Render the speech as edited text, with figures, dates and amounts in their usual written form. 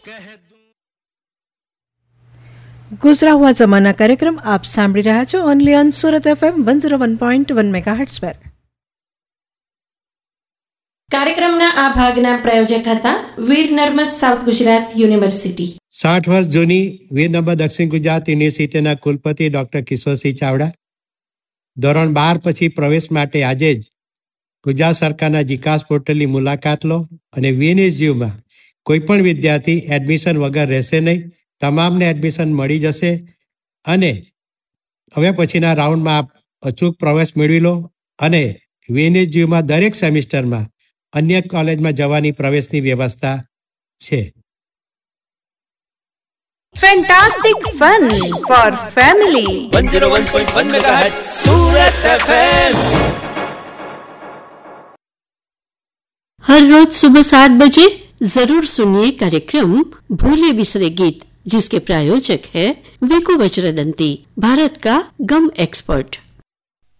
गुजरा हुआ जमाना कार्यक्रम आप સાંભળી રહ્યા છો only on Surat FM 101.1 megahertz પર. કાર્યક્રમના આ ભાગના પ્રયોજક હતા વીર નર્મદ સાઉથ ગુજરાત યુનિવર્સિટી. 60 વર્ષ જૂની વીર નર્મદ દક્ષિણ ગુજરાત યુનિવર્સિટીના કુલપતિ ડોક્ટર કિશોરસિંહ ચાવડા ધોરણ 12 પછી પ્રવેશ માટે આજે જ ગુજરાત સરકારના જીકાસ પોર્ટલની મુલાકાત લો અને VNSUમાં કોઈ પણ વિદ્યાર્થી એડમિશન વગર રહેશે નહીં. તમામને એડમિશન મળી જશે અને હવે પછીના રાઉન્ડમાં આપ અચૂક પ્રવેશ મેળવી લો અને VNSUમાં દરેક સેમિસ્ટરમાં અન્ય કોલેજમાં જવાની પ્રવેશની વ્યવસ્થા છે. Fantastic fun for family. 101.1 megahertz Surat FM. हर रोज सुबह 7 बजे जरूर सुनिए कार्यक्रम भूले बिसरे गीत, जिसके प्रायोजक है वेको वज्रदंती, भारत का गम एक्सपर्ट.